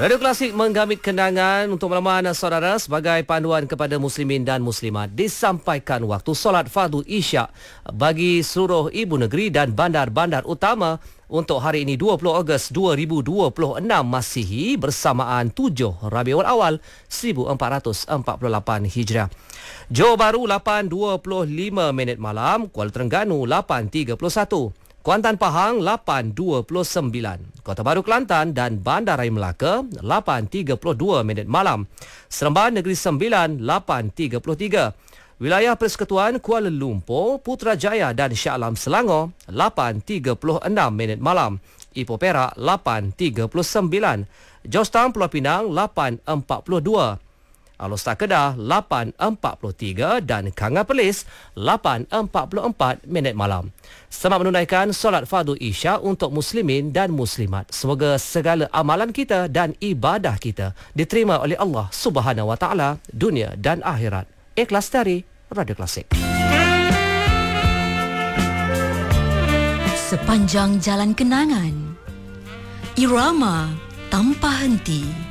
Radio Klasik menggamit kenangan untuk makluman saudara sebagai panduan kepada muslimin dan muslimat. Disampaikan waktu solat fardu Isyak bagi seluruh ibu negeri dan bandar-bandar utama untuk hari ini 20 Ogos 2026 Masihi bersamaan 7 Rabiul Awal 1448 Hijrah. Johor Bahru 8.25 malam, Kuala Terengganu 8.31. Kuantan Pahang 8.29, Kota Baru Kelantan dan Bandaraya Melaka 8.32 malam, Seremban Negeri Sembilan 8.33, Wilayah Persekutuan Kuala Lumpur, Putrajaya dan Shah Alam Selangor 8.36 malam, Ipoh Perak 8.39, Jostang Pulau Pinang 8.42, Alor Kedah 8.43 dan Kanga Perlis 8.44 malam. Selamat menunaikan solat fardu Isyak untuk muslimin dan muslimat. Semoga segala amalan kita dan ibadah kita diterima oleh Allah Subhanahu Wa Taala dunia dan akhirat. Ikhlas dari Radio Klasik. Sepanjang jalan kenangan, irama tanpa henti.